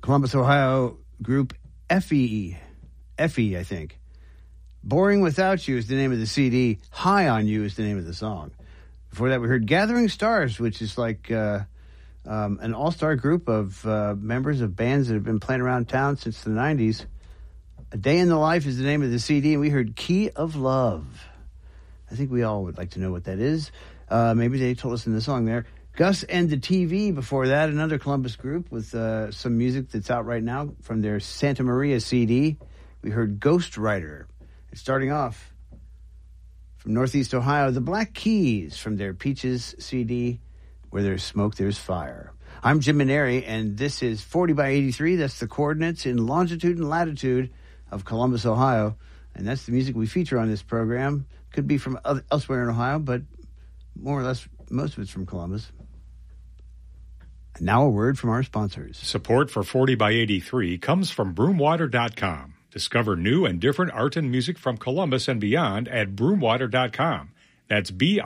Columbus, Ohio group Effie, I think. Boring Without You is the name of the CD. High on You is the name of the song. Before that, we heard Gathering Stars, which is like an all-star group of members of bands that have been playing around town since the 90s. A Day in the Life is the name of the CD, and we heard Key of Love. I think we all would like to know what that is. Maybe they told us in the song there. Gus and the TV before that, another Columbus group with some music that's out right now from their Santa Maria CD. We heard Ghost Rider. And starting off from Northeast Ohio, the Black Keys from their Peaches CD, Where There's Smoke, There's Fire. I'm Jim Maneri, and this is 40 by 83. That's the coordinates in longitude and latitude of Columbus, Ohio. And that's the music we feature on this program. Could be from elsewhere in Ohio, but more or less, most of it's from Columbus. And now a word from our sponsors. Support for 40 by 83 comes from Broomwater.com. Discover new and different art and music from Columbus and beyond at Broomwater.com. That's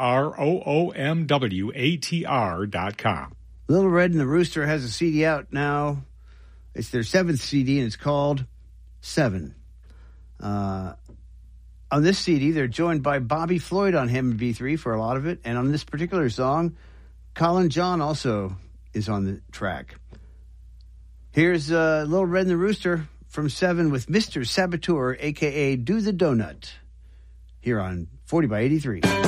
BROOMWATR.com. Little Red and the Rooster has a CD out now. It's their 7th CD, and it's called 7. On this CD, they're joined by Bobby Floyd on Hammond B3 for a lot of it. And on this particular song, Colin John also is on the track. Here's Little Red and the Rooster from 7 with Mr. Saboteur, a.k.a. Do the Donut, here on 40 by 83.